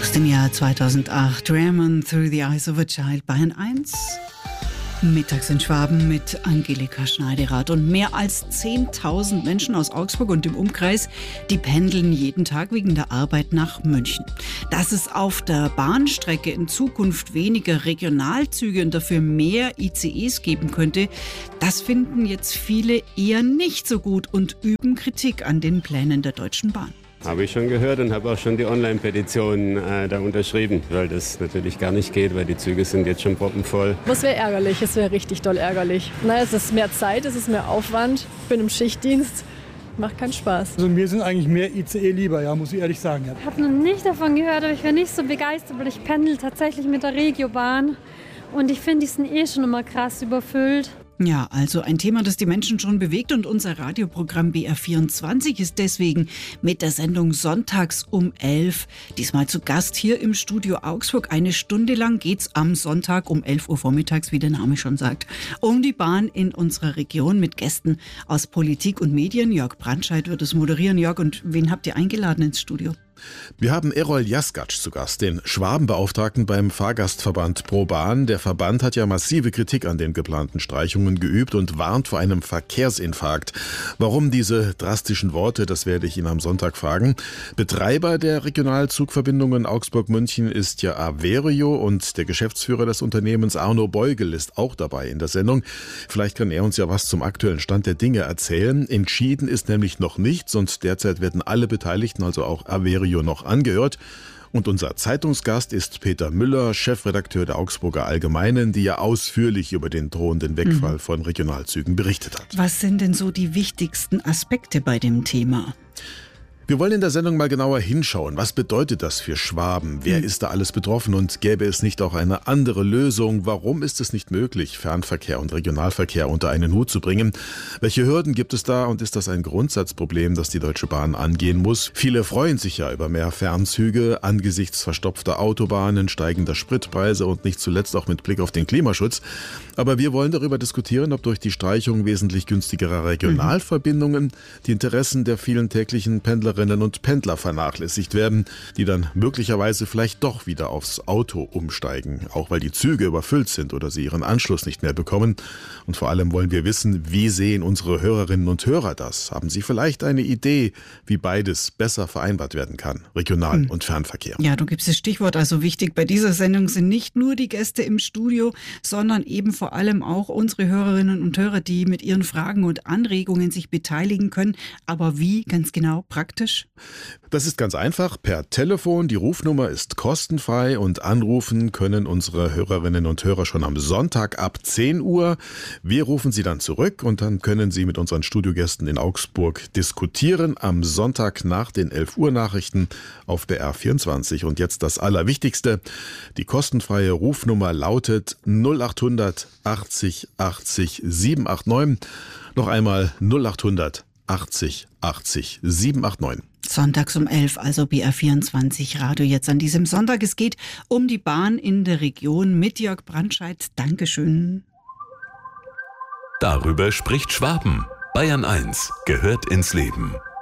Aus dem Jahr 2008, Ramon Through the Eyes of a Child, Bayern 1. Mittags in Schwaben mit Angelika Schneiderath. Und mehr als 10.000 Menschen aus Augsburg und dem Umkreis, die pendeln jeden Tag wegen der Arbeit nach München. Dass es auf der Bahnstrecke in Zukunft weniger Regionalzüge und dafür mehr ICEs geben könnte, das finden jetzt viele eher nicht so gut und üben Kritik an den Plänen der Deutschen Bahn. Habe ich schon gehört und habe auch schon die Online-Petition da unterschrieben, weil das natürlich gar nicht geht, weil die Züge sind jetzt schon proppenvoll. Das wäre ärgerlich, es wäre richtig doll ärgerlich. Es ist mehr Zeit, es ist mehr Aufwand, ich bin im Schichtdienst, macht keinen Spaß. Also mir sind eigentlich mehr ICE lieber, ja, muss ich ehrlich sagen. Ja. Ich habe noch nicht davon gehört, aber ich wäre nicht so begeistert, weil ich pendel tatsächlich mit der Regiobahn und ich finde, die sind schon immer krass überfüllt. Ja, also ein Thema, das die Menschen schon bewegt, und unser Radioprogramm BR24 ist deswegen mit der Sendung Sonntags um 11 diesmal zu Gast hier im Studio Augsburg. Eine Stunde lang geht's am Sonntag um 11 Uhr vormittags, wie der Name schon sagt, um die Bahn in unserer Region mit Gästen aus Politik und Medien. Jörg Brandscheid wird es moderieren. Jörg, und wen habt ihr eingeladen ins Studio? Wir haben Errol Jaskatsch zu Gast, den Schwabenbeauftragten beim Fahrgastverband ProBahn. Der Verband hat ja massive Kritik an den geplanten Streichungen geübt und warnt vor einem Verkehrsinfarkt. Warum diese drastischen Worte, das werde ich ihn am Sonntag fragen. Betreiber der Regionalzugverbindungen Augsburg-München ist ja Averio, und der Geschäftsführer des Unternehmens Arno Beugel ist auch dabei in der Sendung. Vielleicht kann er uns ja was zum aktuellen Stand der Dinge erzählen. Entschieden ist nämlich noch nichts, und derzeit werden alle Beteiligten, also auch Averio, noch angehört. Und unser Zeitungsgast ist Peter Müller, Chefredakteur der Augsburger Allgemeinen, die ja ausführlich über den drohenden Wegfall von Regionalzügen berichtet hat. Was sind denn so die wichtigsten Aspekte bei dem Thema? Wir wollen in der Sendung mal genauer hinschauen. Was bedeutet das für Schwaben? Wer ist da alles betroffen, und gäbe es nicht auch eine andere Lösung? Warum ist es nicht möglich, Fernverkehr und Regionalverkehr unter einen Hut zu bringen? Welche Hürden gibt es da, und ist das ein Grundsatzproblem, das die Deutsche Bahn angehen muss? Viele freuen sich ja über mehr Fernzüge angesichts verstopfter Autobahnen, steigender Spritpreise und nicht zuletzt auch mit Blick auf den Klimaschutz. Aber wir wollen darüber diskutieren, ob durch die Streichung wesentlich günstigerer Regionalverbindungen die Interessen der vielen täglichen Pendlerinnen und Pendler vernachlässigt werden, die dann möglicherweise vielleicht doch wieder aufs Auto umsteigen, auch weil die Züge überfüllt sind oder sie ihren Anschluss nicht mehr bekommen. Und vor allem wollen wir wissen, wie sehen unsere Hörerinnen und Hörer das? Haben Sie vielleicht eine Idee, wie beides besser vereinbart werden kann, Regional- und Fernverkehr? Ja, du gibst das Stichwort. Also wichtig bei dieser Sendung sind nicht nur die Gäste im Studio, sondern eben vor allem auch unsere Hörerinnen und Hörer, die mit ihren Fragen und Anregungen sich beteiligen können. Aber wie ganz genau praktisch? Das ist ganz einfach, per Telefon. Die Rufnummer ist kostenfrei, und anrufen können unsere Hörerinnen und Hörer schon am Sonntag ab 10 Uhr. Wir rufen Sie dann zurück, und dann können Sie mit unseren Studiogästen in Augsburg diskutieren am Sonntag nach den 11 Uhr Nachrichten auf BR24. Und jetzt das Allerwichtigste: Die kostenfreie Rufnummer lautet 0800 80 80 789. Noch einmal 0800 80 80 789. Sonntags um 11, also BR24 Radio jetzt an diesem Sonntag. Es geht um die Bahn in der Region mit Jörg Brandscheid. Dankeschön. Darüber spricht Schwaben. Bayern 1 gehört ins Leben.